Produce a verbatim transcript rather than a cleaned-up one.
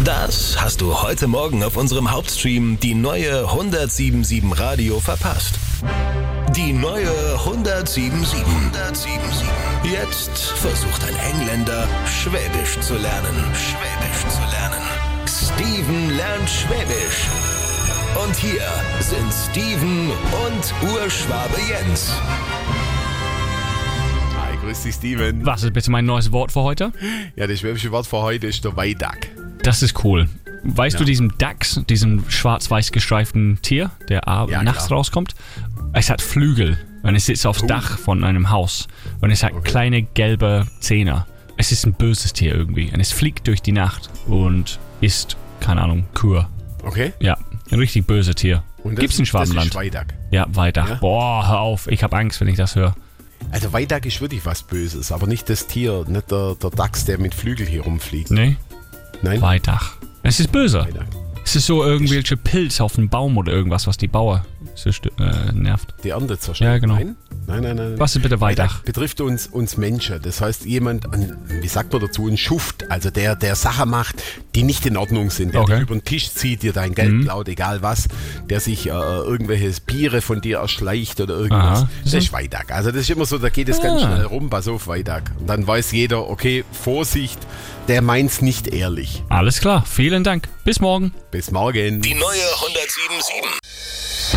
Das hast du heute Morgen auf unserem Hauptstream die neue hundertsieben Komma sieben Radio verpasst. Die neue hundertsieben Komma sieben. hundertsieben Komma sieben. Jetzt versucht ein Engländer, Schwäbisch zu lernen. Schwäbisch zu lernen. Steven lernt Schwäbisch. Und hier sind Steven und Urschwabe Jens. Hi, grüß dich, Steven. Was ist bitte mein neues Wort für heute? Ja, das schwäbische Wort für heute ist der Weidag. Das ist cool. Weißt Ja. du, diesem Dachs, diesem schwarz-weiß gestreiften Tier, der ab- Ja, nachts klar. rauskommt, es hat Flügel und es sitzt aufs Oh. Dach von einem Haus und es hat Okay. kleine gelbe Zähne. Es ist ein böses Tier irgendwie und es fliegt durch die Nacht und isst, keine Ahnung, Kühe. Okay? Ja, ein richtig böses Tier. Und das, Gibt's in Schwabenland? Das ist Weidag. Ja, weiter. Ja? Boah, hör auf, ich habe Angst, wenn ich das höre. Also Weidag ist wirklich was Böses, aber nicht das Tier, nicht der, der Dachs, der mit Flügel hier rumfliegt. Nee, Nein? Weidach. Es ist böse. Weidag. Es ist so irgendwelche Pilz auf dem Baum oder irgendwas, was die Bauer so stö- äh, nervt. Die erntet wahrscheinlich. Ja, genau. Nein? Nein, nein, nein. Was ist bitte Weidach? Betrifft uns, uns Menschen. Das heißt, jemand, ein, wie sagt man dazu, ein Schuft, also der, der Sachen macht, die nicht in Ordnung sind, der Okay. dich über den Tisch zieht, dir dein Geld Mhm. klaut, egal was, der sich äh, irgendwelche Biere von dir erschleicht oder irgendwas. Aha. Das ist Weidag. Also das ist immer so, da geht es ganz Ah. schnell rum, pass auf, Weidag. Und dann weiß jeder, okay, Vorsicht, der meint's nicht ehrlich. Alles klar, vielen Dank. Bis morgen. Bis morgen. Die neue hundertsieben Komma sieben.